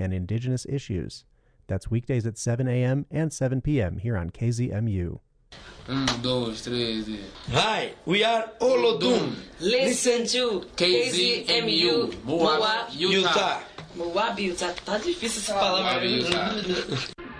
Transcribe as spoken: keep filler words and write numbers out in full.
and Indigenous issues. That's weekdays at seven a.m. and seven p.m. here on K Z M U. Um, dois, três. Hi, we are Olodum. Listen to K Z M U, Moab, Utah. Moab, Utah. Tá difícil essa palavra. Moab, Utah.